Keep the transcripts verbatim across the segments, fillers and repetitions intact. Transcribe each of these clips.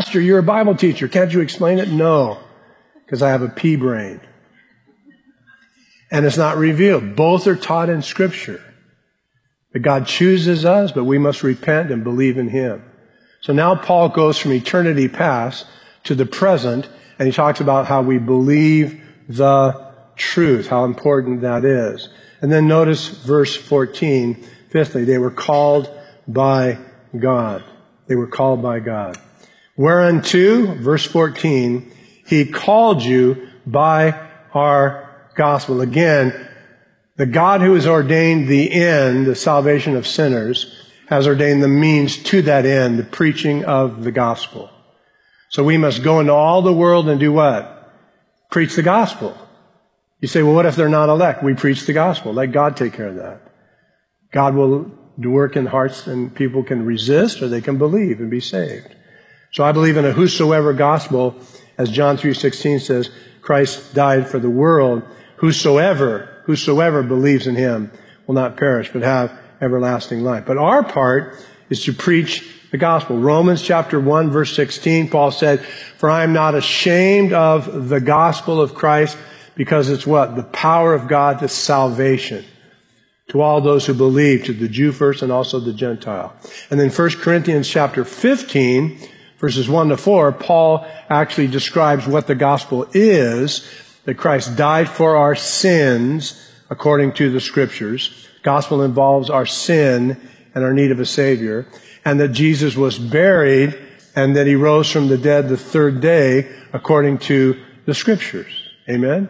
Pastor, you're a Bible teacher. Can't you explain it? No, because I have a pea brain. And it's not revealed. Both are taught in Scripture. That God chooses us, but we must repent and believe in Him. So now Paul goes from eternity past to the present, and he talks about how we believe the truth, how important that is. And then notice verse fourteen. Fifthly, they were called by God. They were called by God. Whereunto, verse fourteen, He called you by our gospel. Again, the God who has ordained the end, the salvation of sinners, has ordained the means to that end, the preaching of the gospel. So we must go into all the world and do what? Preach the gospel. You say, well, what if they're not elect? We preach the gospel. Let God take care of that. God will work in hearts, and people can resist or they can believe and be saved. So I believe in a whosoever gospel, as John three sixteen says, Christ died for the world. Whosoever, whosoever believes in Him will not perish, but have everlasting life. But our part is to preach the gospel. Romans chapter one, verse sixteen, Paul said, for I am not ashamed of the gospel of Christ, because it's what? The power of God to salvation to all those who believe, to the Jew first and also the Gentile. And then First Corinthians chapter fifteen, verses one to four, Paul actually describes what the gospel is, that Christ died for our sins according to the Scriptures. Gospel involves our sin and our need of a Savior, and that Jesus was buried and that He rose from the dead the third day according to the Scriptures. Amen?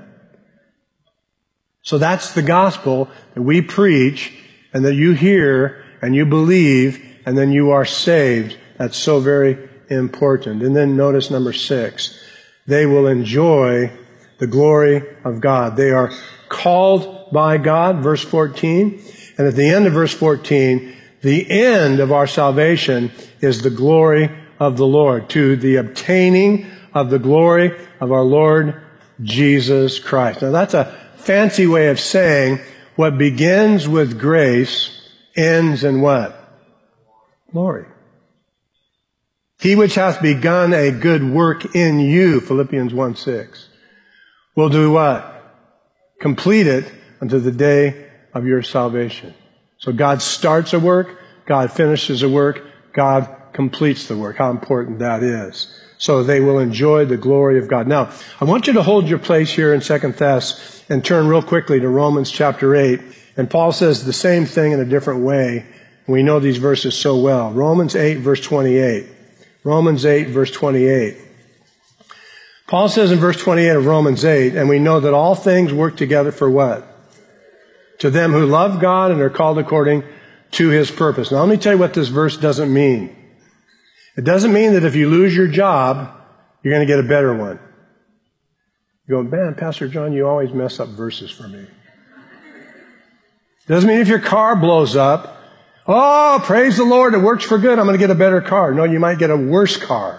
So that's the gospel that we preach and that you hear and you believe and then you are saved. That's so very important. And then notice number six. They will enjoy the glory of God. They are called by God, verse fourteen. And at the end of verse fourteen, the end of our salvation is the glory of the Lord, to the obtaining of the glory of our Lord Jesus Christ. Now that's a fancy way of saying what begins with grace ends in what? Glory. He which hath begun a good work in you, Philippians one six, will do what? Complete it unto the day of your salvation. So God starts a work, God finishes a work, God completes the work. How important that is. So they will enjoy the glory of God. Now, I want you to hold your place here in Second Thess and turn real quickly to Romans chapter eight. And Paul says the same thing in a different way. We know these verses so well. Romans eight, verse twenty-eight. Romans eight, verse twenty-eight. Paul says in verse twenty-eight of Romans eight, and we know that all things work together for what? To them who love God and are called according to His purpose. Now let me tell you what this verse doesn't mean. It doesn't mean that if you lose your job, you're going to get a better one. You go, man, Pastor John, you always mess up verses for me. Doesn't mean if your car blows up, oh, praise the Lord, it works for good, I'm going to get a better car. No, you might get a worse car.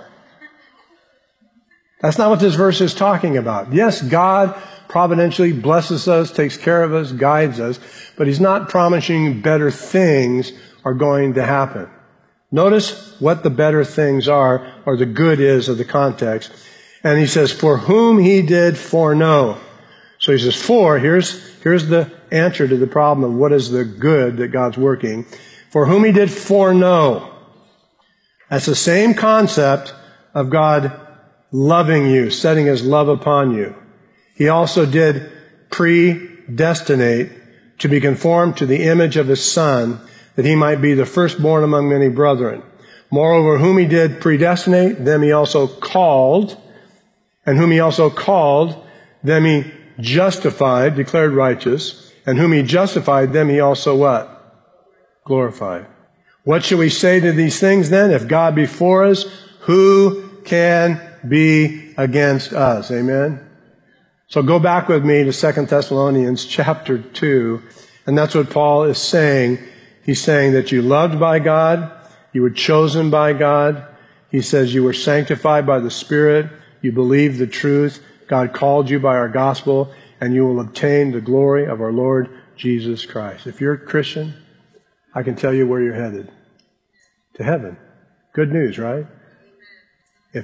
That's not what this verse is talking about. Yes, God providentially blesses us, takes care of us, guides us, but He's not promising better things are going to happen. Notice what the better things are, or the good is of the context. And he says, for whom He did foreknow. So he says, for, here's, here's the answer to the problem of what is the good that God's working. For whom He did foreknow. That's the same concept of God loving you, setting His love upon you. He also did predestinate to be conformed to the image of His Son, that He might be the firstborn among many brethren. Moreover, whom He did predestinate, them He also called, and whom He also called, them He justified, declared righteous, and whom He justified, them He also what? Glorified. What shall we say to these things then? If God be for us, who can be against us? Amen? So go back with me to Second Thessalonians chapter two, and that's what Paul is saying. He's saying that you loved by God, you were chosen by God. He says you were sanctified by the Spirit, you believed the truth, God called you by our gospel, and you will obtain the glory of our Lord Jesus Christ. If you're a Christian, I can tell you where you're headed. To heaven. Good news, right?